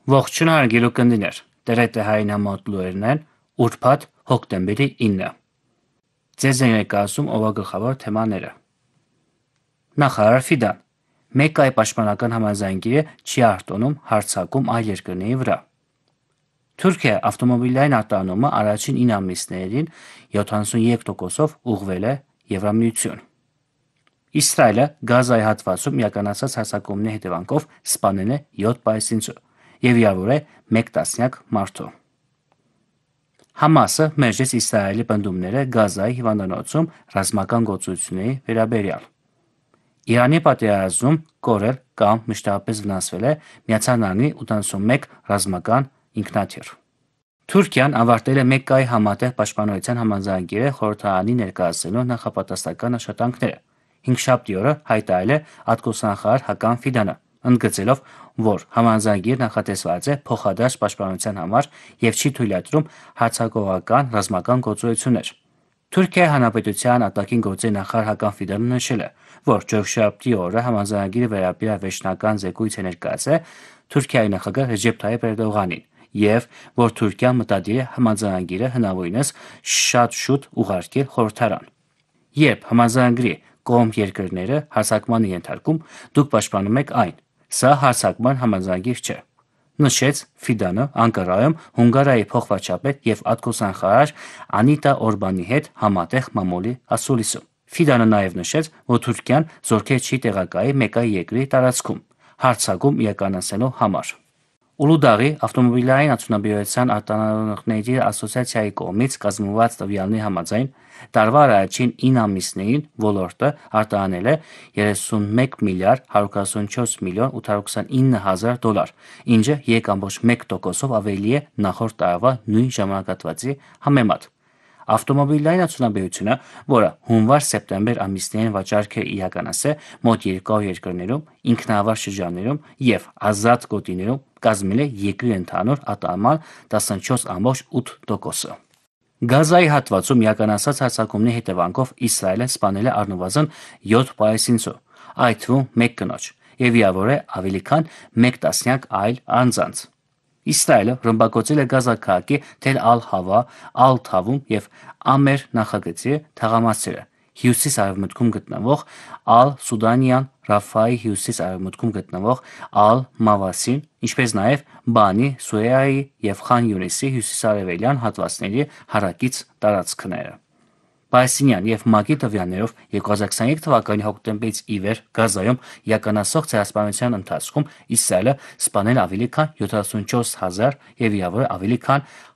Ողջույն հարգելի ունկնդիրներ, տերետեհային համոդլուերն են, ուրբաթ հոկտեմբերի 9։ Ձեզ են ներկայացում օրվա թեմաները։ Նախարար Ֆիդան. Մեկ այ պաշտպանական համաձայնագիրը չի արտոնում հարձակում այլ երկրների վրա։ Թուրքիա ավտոմոբիլային արտահանումը առաջին 9 ամիսներին 73%-ով ուղղվել է Եվրամիություն։ Իսրայելը Գազայի հատվածում իրականացած հարձակումների հետևանքով սպանել է 7 պալեստինցու և վիրավորել է 1 տասնյակ մարդու։ Համասը մերժեց Իսրայելի պնդումները Գազայի հիվանդանոցում ռազմական գործողությունների վերաբերյալ։ Իրանի պատերազմում կորել կամ մշտապես վնասվել է ԱՄՆ 81 ռազմական ինքնաթիռ։ Թուրքիան ավարտել է մեկ այ համատեղ պաշտպանության համաձայնագիրը խորհրդարանի ներկայացնելու նախապատրաստական աշխատանքները։ Հինգշաբթի օրը հայտարարել է արտգործնախարար Հական Ֆիդանը, ընդգծելով, որ համաձայնագիրը նախատեսված է փոխադարձ պաշտպանության համար և չի թույլատրում հարձակողական ռազմական գործողություններ։ Թուրքիայի Հանրապետության արտաքին գործերի նախարար Հական Ֆիդանը նշել է, որ չորեքշաբթի օրը համաձայնագիրը վերաբերյալ վերջնական զեկույց է ներկայացրել Թուրքիայի նախագահ Ռեջեփ Թայիփ Էրդողանին և որ Թուրքիան մտադիր է համաձայնագիրը հնարավորինս շատ շուտ ուղարկել խորհրդարան։ Երբ համաձայնագրի կողմ երկրները հարձակման են ենթարկվում, դուք պաշտպանում եք այն։ Սա հարձակման համաձայնագիր չէ, նշեց Ֆիդանը Անկարայում Հունգարիայի փոխվարչապետ և արտգործնախարար Անիտա Օրբանի հետ համատեղ մամուլի ասուլիսում։ Ֆիդանը նաև նշեց, որ Թուրքիան զորքեր չի տեղակայել մեկ այլ երկրի տարածքում հարձակում իրականացնելու համար։ Ուլուդաղի ավտոմոբիլային արդյունաբերության արտահանողների ասոցիացիայի կողմից կազմված տվյալների համաձայն տարվա առաջին 9 ամիսներին ոլորտը արտահանել է 31 միլիարդ 144 միլիոն 829 հազար դոլար, ինչը 3,1%-ով ավելի է նախորդ տարվա նույն ժամանակահատվածի համեմատ։ Ավտոմոբիլային արդյունաբերությունը, որը հունվար-սեպտեմբեր ամիսներին վաճառքեր է իրականացրել մոտ 200 երկրներում, ինքնավար շրջաններում և ազատ գոտիներում, կազմել է երկրի ընդհանուր արտահանման 14,8%-ը։ Գազայի հատվածում իրականացած հարձակումների հետևանքով Իսրայելը սպանել է առնվազն 7 պալեստինցու, այդ թվում 1 կնոջ, և վիրավորել է ավելի քան 1 տասնյակ այլ անձանց։ Իսրայելը ռմբակոծել է Գազա քաղաքի Թել Ալ-Հավա, Ալ-Թավում և Ամեր նախագծի թաղամասերը, հյուսիս-արևմուտքում գտնվող Ալ-Սուդանյան, Ռաֆայի հյուսիս-արևմուտքում գտնվող Ալ-Մավասին, ինչպես նաև Բանի Սուեյայի և Խան Յունիսի հյուսիսարևելյան հատվածների հարակից տարածքները։ Պալեստինյան և ՄԱԿ-ի տվյալներով 2023 թվականի հոկտեմբերից ի վեր Գազայում իրականացվող ցեղասպանության ընթացքում Իսրայելը սպանել է ավելի քան 74 հազար և վիրավորել ավելի քան